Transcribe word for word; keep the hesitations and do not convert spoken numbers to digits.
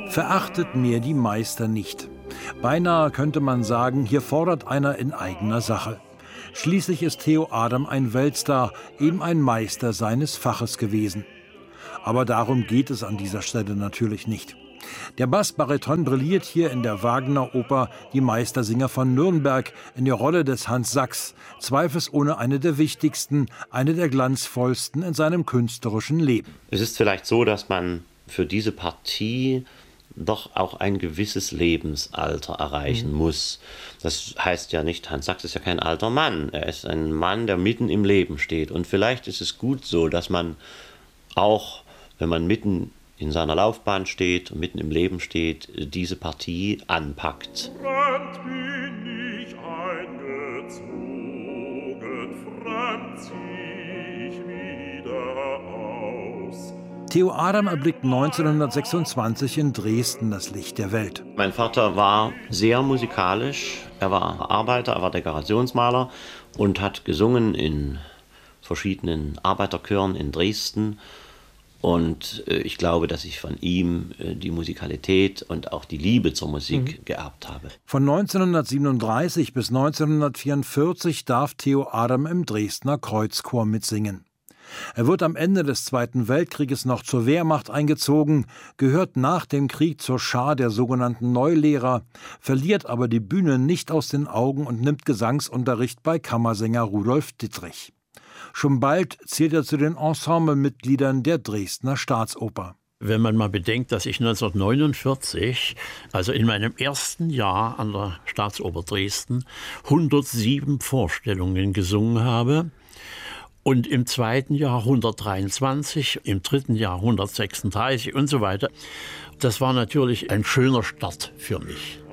verachtet mehr die Meister nicht. Beinahe könnte man sagen, hier fordert einer in eigener Sache. Schließlich ist Theo Adam ein Weltstar, eben ein Meister seines Faches gewesen. Aber darum geht es an dieser Stelle natürlich nicht. Der Bassbariton brilliert hier in der Wagner-Oper Die Meistersinger von Nürnberg in der Rolle des Hans Sachs, zweifelsohne eine der wichtigsten, eine der glanzvollsten in seinem künstlerischen Leben. Es ist vielleicht so, dass man für diese Partie doch auch ein gewisses Lebensalter erreichen mhm. muss. Das heißt ja nicht, Hans Sachs ist ja kein alter Mann. Er ist ein Mann, der mitten im Leben steht. Und vielleicht ist es gut so, dass man auch, wenn man mitten in seiner Laufbahn steht und mitten im Leben steht, diese Partie anpackt. Fremd bin ich eingezogen, fremd zieh ich wieder aus. Theo Adam erblickt neunzehnhundertsechsundzwanzig in Dresden das Licht der Welt. Mein Vater war sehr musikalisch. Er war Arbeiter, er war Dekorationsmaler und hat gesungen in verschiedenen Arbeiterchören in Dresden. Und äh, ich glaube, dass ich von ihm äh, die Musikalität und auch die Liebe zur Musik mhm. geerbt habe. Von neunzehnhundertsiebenunddreißig bis neunzehnhundertvierundvierzig darf Theo Adam im Dresdner Kreuzchor mitsingen. Er wird am Ende des Zweiten Weltkrieges noch zur Wehrmacht eingezogen, gehört nach dem Krieg zur Schar der sogenannten Neulehrer, verliert aber die Bühne nicht aus den Augen und nimmt Gesangsunterricht bei Kammersänger Rudolf Dittrich. Schon bald zählt er zu den Ensemblemitgliedern der Dresdner Staatsoper. Wenn man mal bedenkt, dass ich neunzehnhundertneunundvierzig, also in meinem ersten Jahr an der Staatsoper Dresden, hundertsieben Vorstellungen gesungen habe und im zweiten Jahr hundertdreiundzwanzig, im dritten Jahr hundertsechsunddreißig und so weiter. Das war natürlich ein schöner Start für mich.